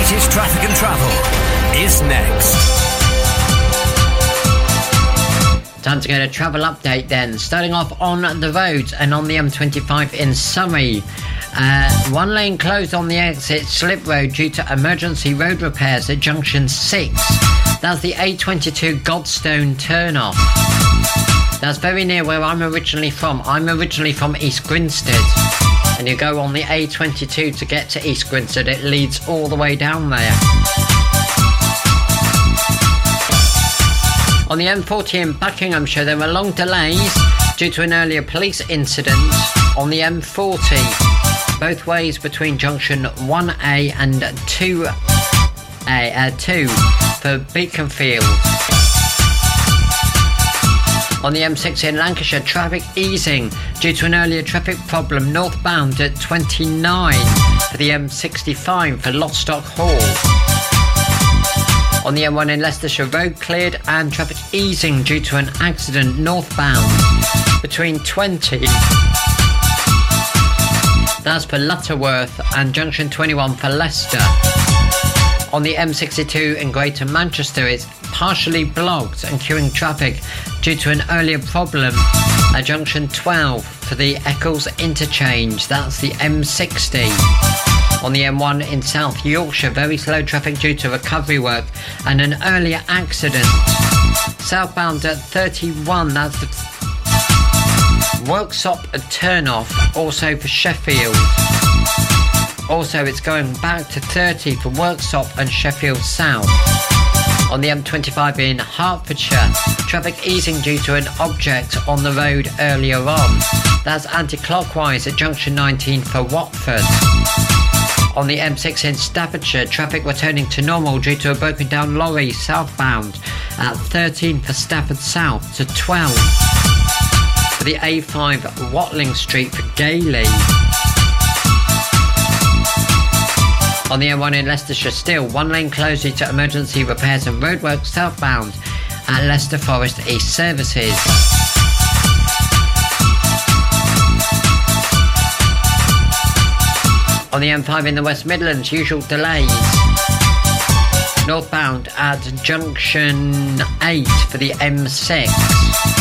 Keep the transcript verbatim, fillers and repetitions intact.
latest traffic and travel is next. Time to get a travel update then. Starting off on the roads and on the M twenty-five in Surrey. Uh, one lane closed on the exit Slip Road due to emergency road repairs at junction six. That's the A twenty-two Godstone turn-off. That's very near where I'm originally from. I'm originally from East Grinstead. And you go on the A twenty-two to get to East Grinstead. It leads all the way down there. On the M forty in Buckinghamshire, there were long delays due to an earlier police incident on the M forty. Both ways between junction one A and two A, uh, two for Beaconfield. On the M six in Lancashire, traffic easing due to an earlier traffic problem northbound at twenty-nine for the M sixty-five for Lostock Hall. On the M one in Leicestershire, road cleared and traffic easing due to an accident northbound between twenty. That's for Lutterworth and junction twenty-one for Leicester. On the M sixty-two in Greater Manchester, it's partially blocked and queuing traffic due to an earlier problem at junction twelve for the Eccles interchange. That's the M sixty. On the M one in South Yorkshire, very slow traffic due to recovery work and an earlier accident. Southbound at thirty-one, that's the Worksop turn-off, also for Sheffield. Also, it's going back to thirty for Worksop and Sheffield South. On the M twenty-five in Hertfordshire, traffic easing due to an object on the road earlier on. That's anti-clockwise at junction nineteen for Watford. On the M six in Staffordshire, traffic returning to normal due to a broken down lorry southbound at thirteen for Stafford South to twelve. For the A five Watling Street for Gailey. On the M one in Leicestershire, still one lane closed due to emergency repairs and roadworks southbound at Leicester Forest East Services. On the M five in the West Midlands, usual delays. Northbound at junction eight for the M six.